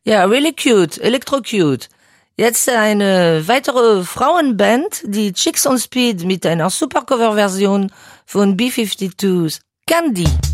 Ja, really cute, electro-cute. Jetzt eine weitere Frauenband, die Chicks on Speed mit einer Supercover-Version von B-52s, Candy.